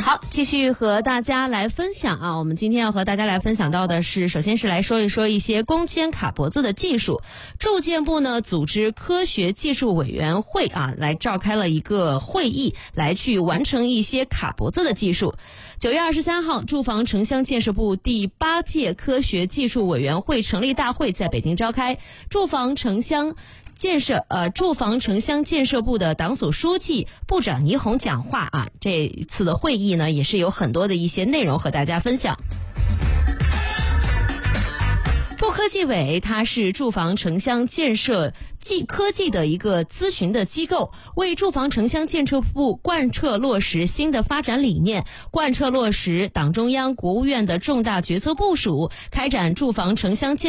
好，继续和大家来分享啊，我们今天要和大家来分享到的是，首先是来说一说一些攻坚卡脖子的技术。住建部呢组织科学技术委员会啊，来召开了一个会议，来去完成一些卡脖子的技术。9月23号，住房城乡建设部第8届科学技术委员会成立大会在北京召开，住房城乡建设部的党组书记部长倪虹讲话啊。这一次的会议呢，也是有很多的一些内容和大家分享。部科技委它是住房城乡建设科技的一个咨询的机构，为住房城乡建设部贯彻落实新的发展理念，贯彻落实党中央、国务院的重大决策部署，开展住房城乡建